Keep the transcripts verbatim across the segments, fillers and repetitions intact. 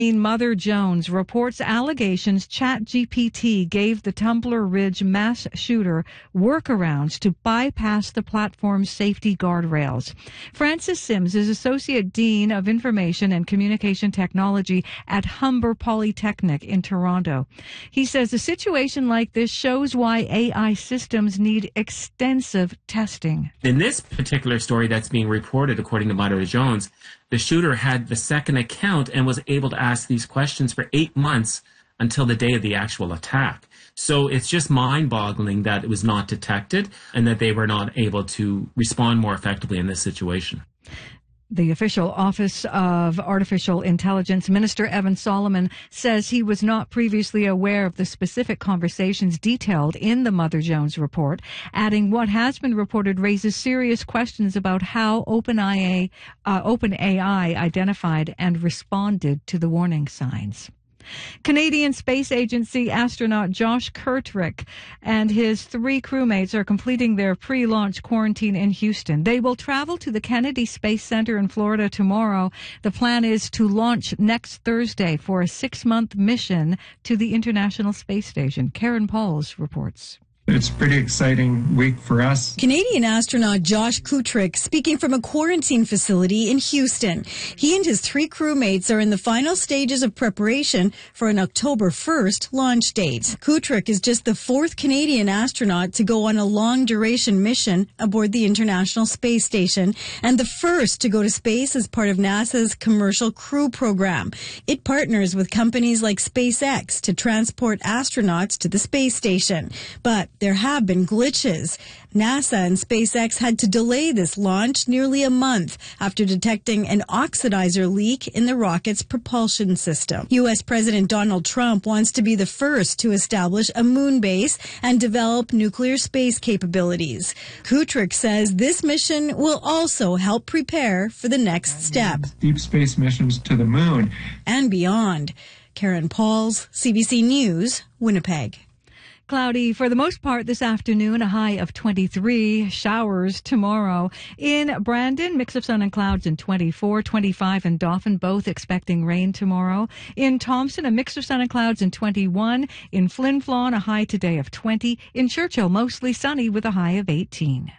Mother Jones reports allegations ChatGPT gave the Tumbler Ridge mass shooter workarounds to bypass the platform's safety guardrails. Francis Sims is Associate Dean of Information and Communication Technology at Humber Polytechnic in Toronto. He says a situation like this shows why A I systems need extensive testing. In this particular story that's being reported, according to Mother Jones, the shooter had the second account and was able to ask these questions for eight months until the day of the actual attack. So it's just mind-boggling that it was not detected and that they were not able to respond more effectively in this situation. The official Office of Artificial Intelligence Minister Evan Solomon says he was not previously aware of the specific conversations detailed in the Mother Jones report, adding what has been reported raises serious questions about how OpenAI, uh, OpenAI identified and responded to the warning signs. Canadian Space Agency astronaut Josh Kurtrick and his three crewmates are completing their pre-launch quarantine in Houston. They will travel to the Kennedy Space Center in Florida tomorrow. The plan is to launch next Thursday for a six-month mission to the International Space Station. Karen Pauls reports. It's a pretty exciting week for us. Canadian astronaut Josh Kurtrick speaking from a quarantine facility in Houston. He and his three crewmates are in the final stages of preparation for an October first launch date. Kurtrick is just the fourth Canadian astronaut to go on a long-duration mission aboard the International Space Station and the first to go to space as part of NASA's Commercial Crew Program. It partners with companies like SpaceX to transport astronauts to the space station. But there have been glitches. NASA and SpaceX had to delay this launch nearly a month after detecting an oxidizer leak in the rocket's propulsion system. U S President Donald Trump wants to be the first to establish a moon base and develop nuclear space capabilities. Kurtrick says this mission will also help prepare for the next step. Deep space missions to the moon. And beyond. Karen Pauls, C B C News, Winnipeg. Cloudy for the most part this afternoon, a high of twenty-three. Showers tomorrow. In Brandon, mix of sun and clouds in twenty-four, twenty-five in Dauphin, both expecting rain tomorrow. In Thompson, a mix of sun and clouds in twenty-one. In Flin Flon, a high today of twenty. In Churchill, mostly sunny with a high of eighteen.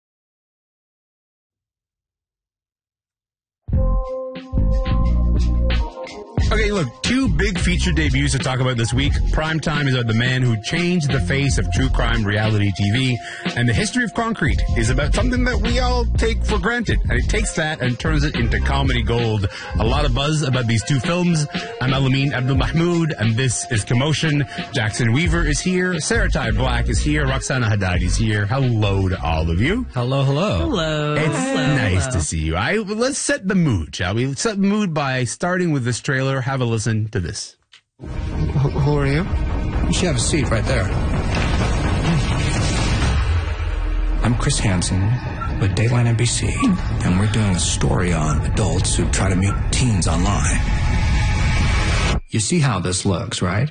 Okay, look, two big feature debuts to talk about this week. Primetime is about the man who changed the face of true crime reality T V, and The History of Concrete is about something that we all take for granted, and it takes that and turns it into comedy gold. A lot of buzz about these two films. I'm Alameen Abdul Mahmoud, and this is Commotion. Jackson Weaver is here. Sarah Ty Black is here. Roxana Haddad is here. Hello to all of you. Hello, hello. Hello. It's hello, nice hello. to see you. I Let's set the mood, shall we? Let's set the mood by starting with this trailer. Have a listen to this. Who, who are you? You should have a seat right there. I'm Chris Hansen with Dateline N B C, and we're doing a story on adults who try to meet teens online. You see how this looks, right?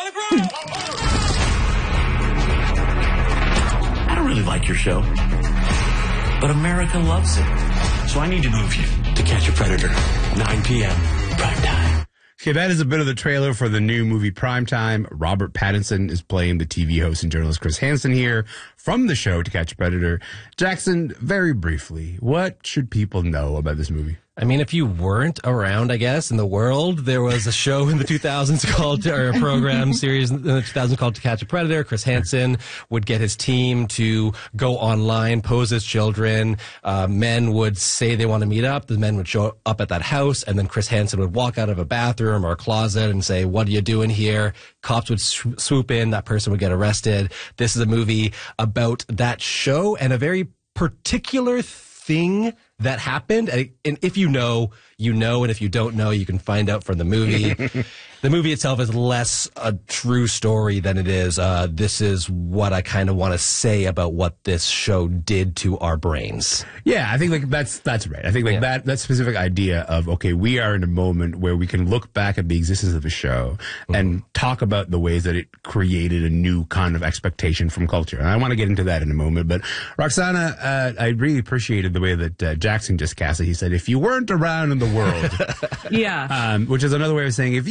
I don't really like your show, but America loves it. So I need to move you to Catch a Predator, nine p.m. prime time. Okay, that is a bit of the trailer for the new movie Primetime. Robert Pattinson is playing the T V host and journalist Chris Hansen here from the show To Catch a Predator. Jackson, very briefly, what should people know about this movie? I mean, if you weren't around, I guess, in the world, there was a show in the two thousands called, or a program series in the two thousands called To Catch a Predator. Chris Hansen would get his team to go online, pose as children. Uh, men would say they want to meet up. The men would show up at that house, and then Chris Hansen would walk out of a bathroom or a closet and say, "What are you doing here?" Cops would sw- swoop in. That person would get arrested. This is a movie about that show and a very particular thing that happened. And if you know, you know, and if you don't know, you can find out from the movie. The movie itself is less a true story than it is. Uh, this is what I kind of want to say about what this show did to our brains. Yeah, I think like that's that's right. I think like yeah. that that specific idea of, okay, we are in a moment where we can look back at the existence of a show mm-hmm. and talk about the ways that it created a new kind of expectation from culture. And I want to get into that in a moment. But Roxana, uh, I really appreciated the way that uh, Jackson just cast it. He said, if you weren't around in the world. yeah. Um, which is another way of saying, if